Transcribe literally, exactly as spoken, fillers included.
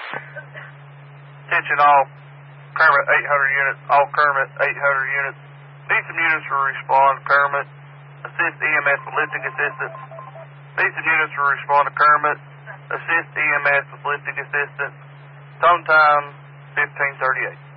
Attention all Kermit eight hundred units, all Kermit eight hundred units. Need some units to respond to Kermit. Assist E M S with lifting assistance. Need some units to respond to Kermit. Assist E M S with lifting assistance. Tone time fifteen thirty-eight.